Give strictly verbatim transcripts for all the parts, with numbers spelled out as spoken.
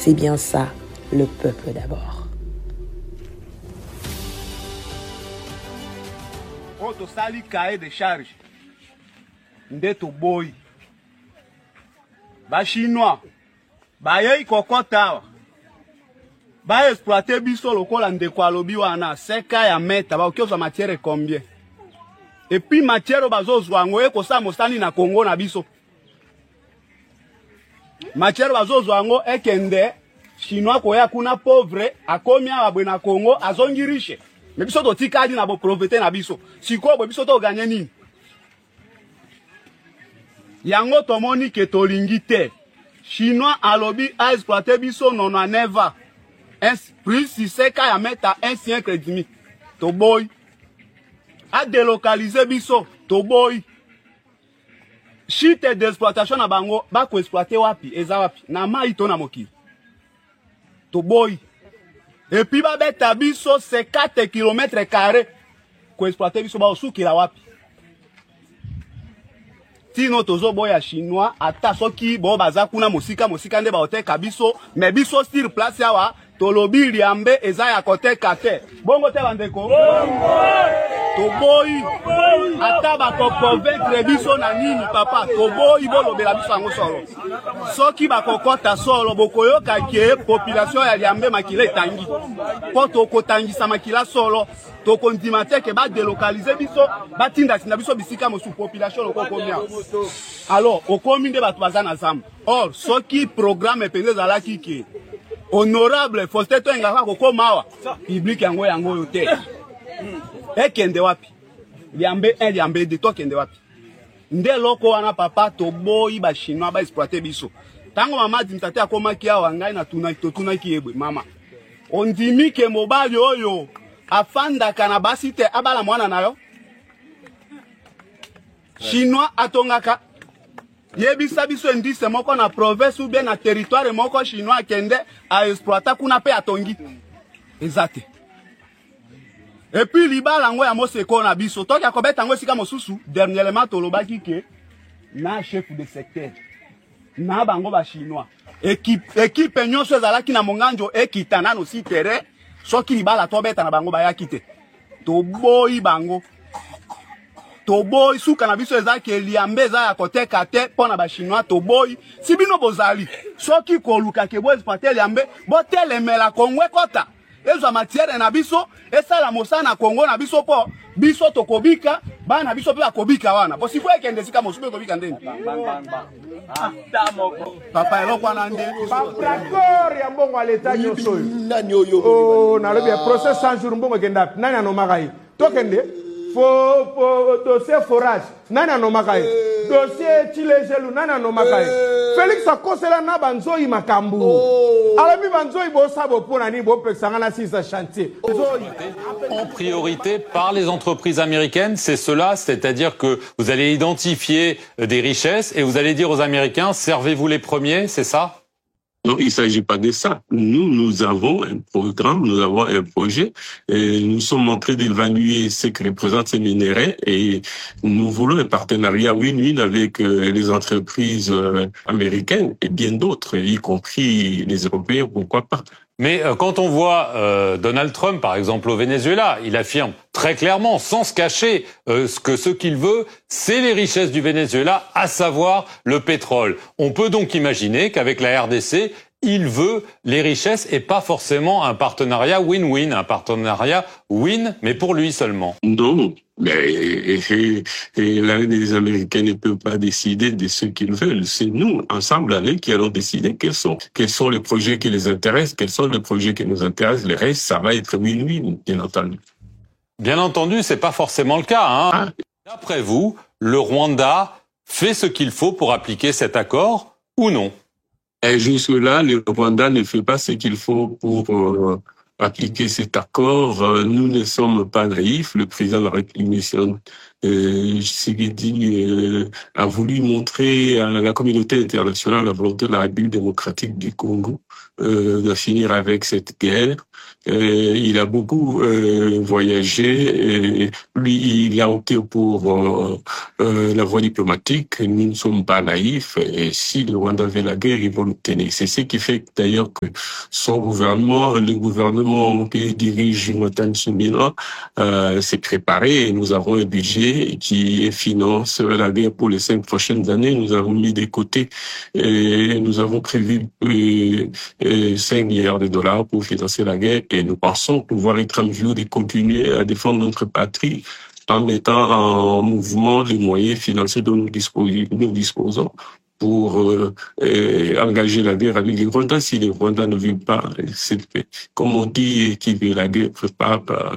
C'est bien ça, le peuple d'abord. Quand sali cahier de charge, ndeto boy, ba chinois, ba yei kokota, ba exploiter biso lokola ndeko alobi wana seka ya meta ba okioza matière combien. Et puis matière bazo zwango eko sa mosani na Congo na biso. Matière bazo zwango ekende chinois koya kuna pauvre akomi abwe na Congo azongi riche. Mais biso to tikadi na bo profiter na biso. Siko bo biso to gagner nini? Yango tomoni ke tolingi te. Chinois alobi a exploiter biso nona neva. Un plus si seka ya meta un siècle et demi. To boy. A délocaliser biso to boy. Chite d'exploitation na bango ba ko exploiter wapi eza wapi na mai to na mokili. To boy. Et puis ba beta biso cinquante kilomètres carrés ko exploiter biso ba osuki la wapi. Tino tozo boya chinois ata soki bo baza kuna mosika mosika nde ba oteka biso mais biso sur place yawa tolobi liambe eza ya koteka te. Bongo te bandeko. To boy ata ba ko convaincre biso na nini papa to boy bolobela biso ngo solo. Soki ba kokota solo bokoyoka ke population ya liambe makile tangi. Po to kotangisa makila solo to kondima te ke ba délocaliser biso ba tinda sinda biso bisika mo sous population loko combien. Alors okomi nde batu bazana zamba. Or soki programme pende za laki ki honorable Faustin Ngaka kokomawa public yango yango yote. Ekende wapi? Liambe un liambe de to kende wapi? Nde loko wana papa to boyi ba chinois ba exploiter biso. Tango mama dimtate akomaki awa ngai na tuna to tuna ki ebwe mama. Ondimi ke mobali oyo afanda kana basite abala mwana nayo. Chinois atongaka yebisa biso ndise moko na province ou bien na territoire moko chinois kende a exploiter kuna pe atongi. Exacte. Et puis libala ngo ya moseko na biso toki akobeta ngo sika mosusu dernièrement tolobaki ke na chef de secteur na bango ba chinois équipe équipe nyonso ezalaki na monganjo ekitana no si terrain soki libala tobeta na bango ba yakite to boyi bango to boy suka na biso ezaki liambe za ya koteka te pona ba chinois to boy sibino bozali soki koluka ke bo exploiter liambe bo telemela kongwe kota ezo matière na biso esala mosana Congo na biso po biso tokobika bana biso pe akobika wana po siko ekende sika mosube kobika ndeni papa eloko na nde d'accord ya mbongo aleta nyoso nani oyo oh na lobi procès cent jours mbongo kenda nani anomakai tokende fo fo dossier forage nani anomakai dossier chilejelu nani anomakai Félix akosela na banzoi makambu alabi banzoi bo sabo pona ni bo pesanga na six chantier en priorité par les entreprises américaines, c'est cela, c'est-à-dire que vous allez identifier des richesses et vous allez dire aux Américains servez-vous les premiers, c'est ça? Non, il ne s'agit pas de ça. Nous, nous avons un programme, nous avons un projet, et nous sommes en train d'évaluer ce que représentent ces minéraux et nous voulons un partenariat win-win avec euh, les entreprises euh, américaines et bien d'autres, y compris les Européens, pourquoi pas. Mais euh, quand on voit euh, Donald Trump, par exemple, au Venezuela, il affirme très clairement, sans se cacher, euh, que ce qu'il veut, c'est les richesses du Venezuela, à savoir le pétrole. On peut donc imaginer qu'avec la R D C, il veut les richesses et pas forcément un partenariat win-win, un partenariat win, mais pour lui seulement. Non, mais et, et, et les Américains ne peuvent pas décider de ce qu'ils veulent. C'est nous, ensemble avec, qui allons décider quels sont, quels sont les projets qui les intéressent, quels sont les projets qui nous intéressent. Le reste, ça va être win-win, bien entendu. Bien entendu, c'est pas forcément le cas, hein. Ah. D'après vous, le Rwanda fait ce qu'il faut pour appliquer cet accord ou non? Et jusque-là, le Rwanda ne fait pas ce qu'il faut pour euh, appliquer cet accord. Euh, nous ne sommes pas naïfs. Le président de la République Euh, Tshisekedi euh, a voulu montrer à la communauté internationale la volonté de la République démocratique du Congo euh, de finir avec cette guerre. Euh, il a beaucoup euh, voyagé. Et lui, il a opté pour euh, euh, la voie diplomatique. Nous ne sommes pas naïfs. Et si le Rwanda veut la guerre, ils vont l'obtenir. C'est ce qui fait d'ailleurs que son gouvernement, le gouvernement qui dirige Jonathan Tsumila, euh, s'est préparé. Et nous avons un budget qui finance la guerre pour les cinq prochaines années. Nous avons mis de côté et nous avons prévu euh, euh, cinq milliards de dollars pour financer la guerre. Et nous pensons pouvoir être en mesure de continuer à défendre notre patrie en mettant en mouvement les moyens financiers dont nous disposons, nous disposons pour euh, euh, engager la guerre avec les Rwandais. Si les Rwandais ne veulent pas cette paix, comme on dit, qui veut la guerre prépare,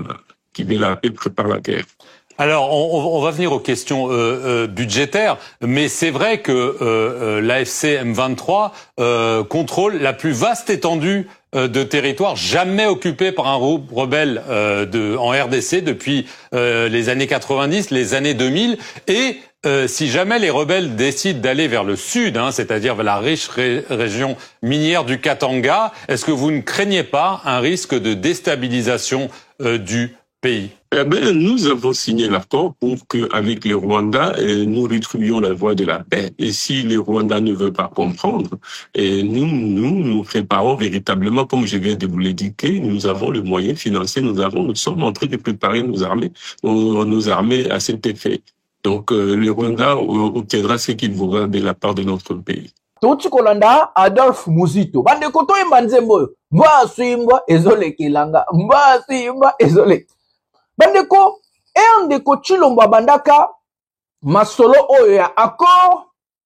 qui veut la paix prépare la guerre. Alors, on, on va venir aux questions euh, euh, budgétaires, mais c'est vrai que euh, euh, l'A F C M vingt-trois euh, contrôle la plus vaste étendue euh, de territoire jamais occupée par un rebelle euh, de, en R D C depuis euh, les années quatre-vingt-dix, les années deux mille, et euh, si jamais les rebelles décident d'aller vers le sud, hein, c'est-à-dire vers la riche ré région minière du Katanga, est-ce que vous ne craignez pas un risque de déstabilisation euh, du pays? Eh ben, nous avons signé l'accord pour qu'avec les Rwandais, nous retrouvions la voie de la paix. Et si les Rwandais ne veulent pas comprendre, et nous, nous, nous préparons véritablement, comme je viens de vous l'indiquer, nous avons le moyen financier, nous avons, nous sommes en train de préparer nos armées, nos, nos armées à cet effet. Donc, euh, les Rwandais obtiendra ce qu'ils voudront de la part de notre pays. Toti kolanda Adolphe Muzito. Bande koto yemba nzembo. Mba suimba ezole kilanga. Mba suimba ezole. Bandeko, e ndeko Chilombo bandaka masolo oyo ya accord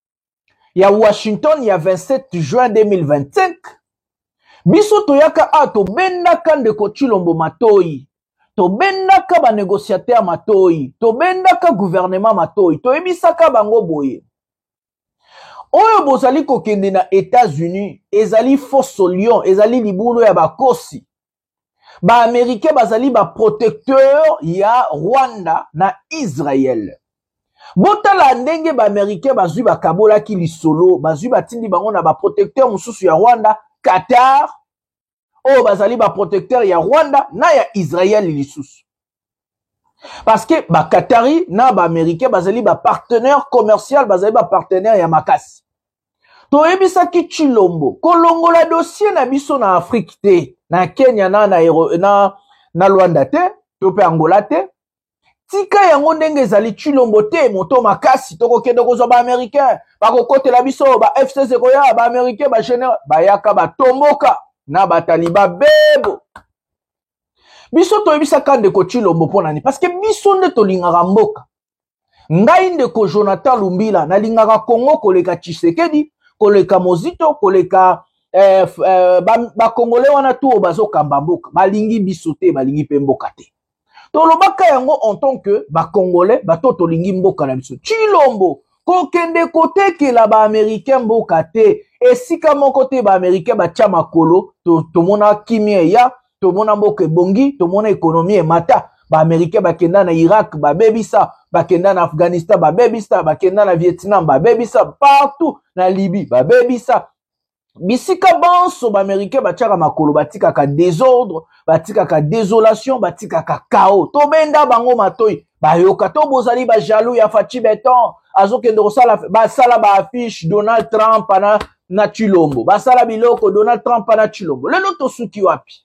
ya Washington ya vingt-sept juin deux mille vingt-cinq. Biso toyaka a to bendaka ndeko Chilombo matoi. To bendaka ba négociateur matoi. To bendaka gouvernement matoi. To ebisaka bango boye. Oyo bozali kokende na États-Unis, ezali fosso lion, ezali libulu ya bakosi. Ba Américain bazali ba protecteur ya Rwanda na Israël. Botala ndenge ba Américain bazui ba kabola ki lisolo, bazui ba tindi bango na ba protecteur mususu ya Rwanda, Qatar. O bazali ba protecteur ya Rwanda na ya Israël lisusu. Parce que ba Qatari na ba Américain bazali ba partenaire commercial, bazali ba partenaire ya makasi. To ebisa ki Chilombo, kolongo la dossier na biso na Afrique te, na Kenya na na na, na Rwanda te, to pe Angola te. Tika yango ndenge ezali Chilombo te, moto makasi toko kende kozwa ba Américain, ba kokote la biso ba F C C koya ba Américain ba général, ba yaka ba tomboka na ba taliba bebo. Biso to ebisa kande ko Chilombo pona ni parce que biso nde to lingaka mboka. Ngai ndeko Jonathan Lumbila na lingaka Congo koleka Tshisekedi, koleka Mozito, koleka eh, eh, ba, ba Congolais wana tu bazo kamba mboka, balingi biso te, balingi pe mboka te. To lobaka yango en tant que ba Congolais, ba to to lingi mboka na biso. Chilombo kokende kote ke la ba Américain mboka te, esika moko te ba Américain ba tia makolo, to to mona kimie ya, to mona mboka bongi, to mona économie mata. Ba Américain ba kenda na Irak, ba bebisa, ba kenda na Afghanistan, ba bebisa, ba kenda na Vietnam, ba bebisa, partout na Libye, ba bebisa. Bisika banso ba Américain ba tiaka makolo, ba tika ka désordre, ba tika ka désolation, ba tika ka chaos. To benda bango matoi, ba yoka to bozali ba jaloux ya Fachi Beton, azo kende kosala ba sala ba affiche Donald Trump na na Chilombo. Ba sala biloko Donald Trump na Chilombo. Lelo to suki wapi?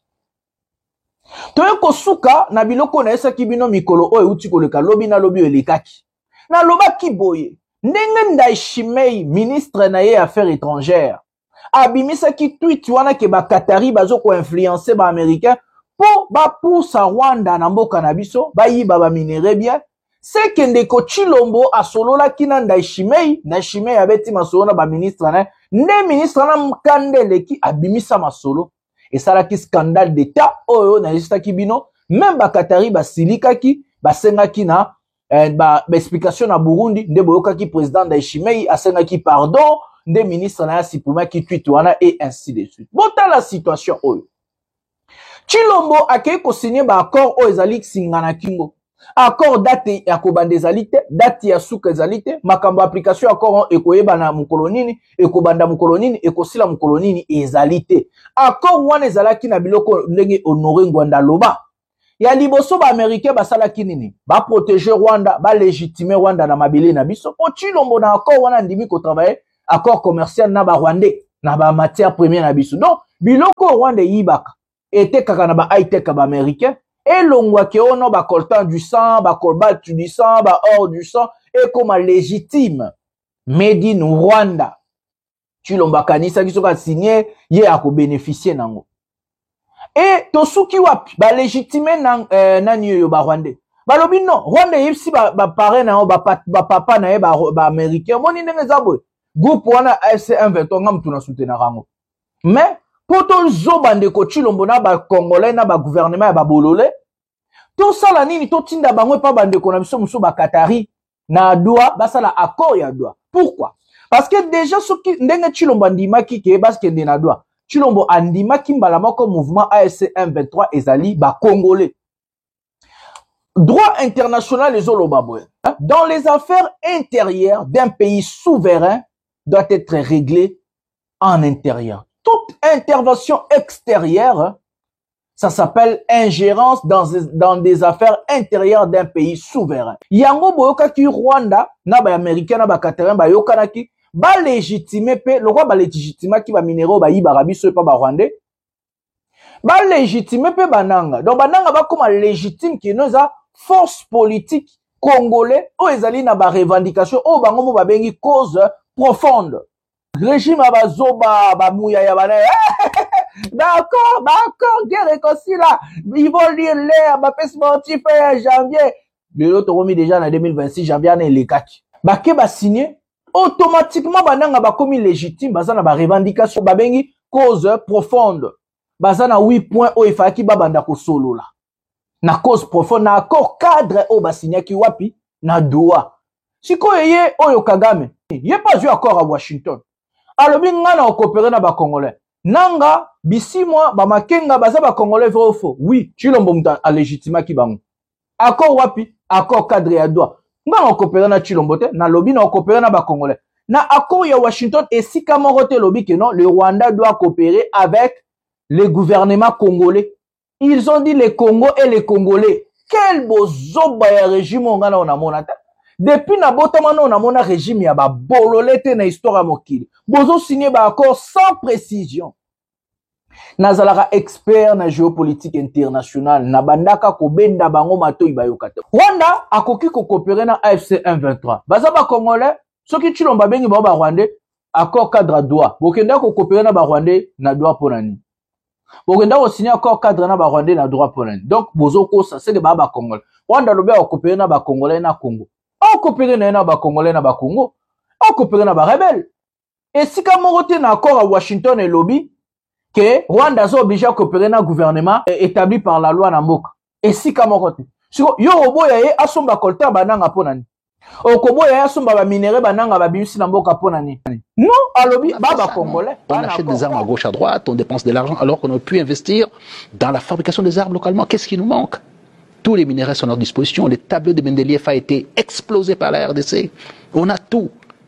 Toye kosuka na biloko na esa kibino mikolo oyo uti koleka lobi na lobi elekaki. Na loba kiboye. Ndenge Ndayishimiye ministre na ye affaires étrangères. Abimisa ki tweet wana ke ba Qatari bazo ko influencer ba américain po ba poussa Rwanda na mboka na biso ba yiba ba minere bien. C'est que ndeko Chilombo asolola kina Ndayishimiye, Ndayishimiye abeti masolo na ba ministre na ne ministre na mkandele ki abimisa masolo. Et ça là qui scandale d'état oyo na lista kibino même ba Qatari ba silika ki ba senga ki na eh, ba, ba explication na Burundi nde boyoka ki président Ndayishimiye asenga ki pardon nde ministre na sipuma ki tweet wana et ainsi de suite. Bota la situation oyo Chilombo akei ko signer ba accord oyo ezali singana kingo accord date ya kobanda ezali te, date ya suka ezali te, makambo application accord ekoyeba na mokolo nini, ekobanda mokolo nini, ekosila mokolo nini ezali te. Accord wana ezalaki na biloko ndenge Honoré Ngwanda loba. Ya liboso ba américain basalaki nini? Ba protéger Rwanda, ba légitimer Rwanda na mabele na biso. Po Tshilombo na accord wana ndimi ko travailler accord commercial na ba Rwandais na ba matière première na biso. Donc biloko Rwanda yibaka était kaka na ba high tech ba américain et longwa ke ono ba coltan du sang, ba cobalt du sang, ba or du sang et comme légitime made in Rwanda. Tshilombo kanisa kiso ka signé ye ako bénéficier nango. Et tosuki wapi ba légitimer nan euh, nani yo ba Rwandais. Ba lobi non, Rwanda yipsi ba ba parent na ba ba papa na ba ba américain moni ndenge zabwe. Groupe wana F C un vingt ngam tuna soutenir rango. Mais poto zoba ndeko Tshilombo na ba congolais na ba gouvernement ba bolole. To sala nini to tinda bango pa bandeko na biso muso ba Qatari na Doha basala accord ya Doha. Pourquoi? Parce que déjà soki ndenge Tshilombo ndimaki ke baske ndena Doha. Tshilombo andimaki mbala moko mouvement A F C un vingt-trois ezali ba congolais. Droit international les olobabwe. Dans les affaires intérieures d'un pays souverain doit être réglé en intérieur. Toute intervention extérieure, ça s'appelle ingérence dans, dans des affaires intérieures d'un pays souverain. Yango boyoka ki Rwanda, na ba américain na ba Qatarin ba yokana ki ba légitimer pe le roi ba légitimer ki ba minéraux ba yiba rabiso pa ba Rwandais. Ba légitimer pe bananga. Donc bananga ba comme légitime ki noza force politique congolais o ezali na ba revendication o bango mo ba bengi cause profonde. Régime abazoba ba mouya ya bana. D'accord, d'accord, guerre réconcile là. Ils vont lire l'air, ba pes sportif janvier. Le l'autre remis déjà en deux mille vingt-six janvier na les quatre. Ba ke ba signé automatiquement bananga ba komi légitime bazana ba revendication ba bengi cause profonde. Bazana huit points o ifaki ba banda ko solo là. Na cause profonde na accord cadre o ba signé ki wapi na Doha. Siko yeye oyo Kagame. Yé pas eu accord à Washington. Alobi ngana okopere na ba congolais. Nanga bisi moi ba makenga baza ba congolais vrai ou faux. Oui, Tshilombo muta a légitima ki bango. Accord wapi? Accord cadre ya Doha. Ngana okopere na Tshilombo te, na lobi na okopere na ba congolais. Na accord ya Washington et si kamorote lobi que non, le Rwanda doit coopérer avec les gouvernements congolais. Ils ont dit les Congos et les Congolais. Quel beau zoba ya régime ngana on a monata. Depuis na botamano na mona régime ya ba bololete na histoire mokili. Bozo signé ba accord sans précision. Nazalara expert na géopolitique internationale na bandaka ko benda bango mato ibayokate. Rwanda akoki ko coopérer na A F C un vingt-trois. Baza ba congolais soki Tshilombo bengi ba ba Rwandais accord cadre à Doha. Bokenda ko coopérer na ba Rwandais na Doha ponani. Bokenda ko signer accord cadre na ba Rwandais na Doha ponani. Donc bozo ko ça c'est que ba ba congolais. Rwanda lobe ko coopérer na ba congolais na Congo. On coopérer na ba congolais na ba Congo, on coopérer na ba rebelle. Et si comme on était d'accord à Washington et lobby que Rwanda est obligé à coopérer na gouvernement établi par la loi na mboka. Et si comme on était so yo oboya ye asomba kolta bananga ponani. Okoboya asomba ba minéraux bananga ba bimisi na mboka ponani. Non, à lobby ba ba congolais. On achète des armes à gauche à droite, on dépense de l'argent alors qu'on aurait pu investir dans la fabrication des armes localement. Qu'est-ce qui nous manque? Tous les minéraux sont à notre disposition. Le tableau de Mendeleev a été explosé par la R D C. On a tout.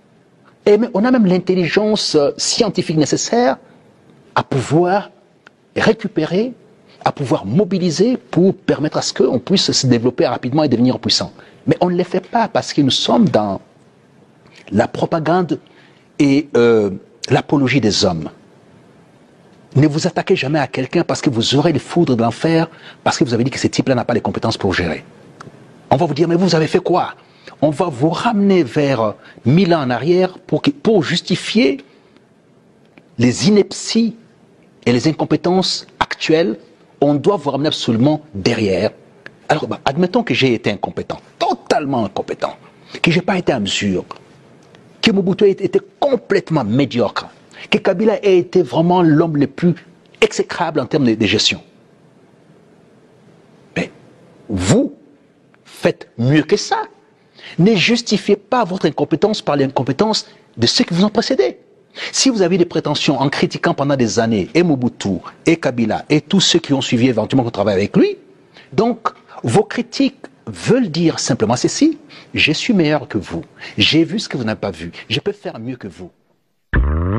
Et on a même l'intelligence scientifique nécessaire à pouvoir récupérer, à pouvoir mobiliser pour permettre à ce qu'on puisse se développer rapidement et devenir puissant. Mais on ne le fait pas parce que nous sommes dans la propagande et euh, l'apologie des hommes. Ne vous attaquez jamais à quelqu'un parce que vous aurez les foudres de l'enfer, parce que vous avez dit que ce type-là n'a pas les compétences pour gérer. On va vous dire, mais vous avez fait quoi? On va vous ramener vers mille ans en arrière pour, que, pour justifier les inepties et les incompétences actuelles. On doit vous ramener absolument derrière. Alors, bah, admettons que j'ai été incompétent, totalement incompétent, que je n'ai pas été à mesure, que Mobutu a été complètement médiocre, que Kabila a été vraiment l'homme le plus exécrable en termes de, de gestion. Mais vous faites mieux que ça. Ne justifiez pas votre incompétence par l'incompétence de ceux qui vous ont précédé. Si vous avez des prétentions en critiquant pendant des années et Mobutu, et Kabila, et tous ceux qui ont suivi éventuellement votre travail avec lui, donc vos critiques veulent dire simplement ceci: je suis meilleur que vous, j'ai vu ce que vous n'avez pas vu, je peux faire mieux que vous.